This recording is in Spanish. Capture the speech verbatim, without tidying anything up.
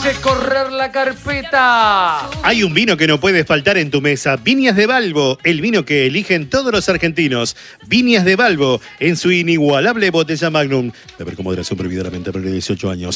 hace correr la carpeta. Hay un vino que no puede faltar en tu mesa. Viñas de Balbo, el vino que eligen todos los argentinos. Viñas de Balbo, en su inigualable botella Magnum. Beber con moderación prohibida, lamentablemente, de dieciocho años.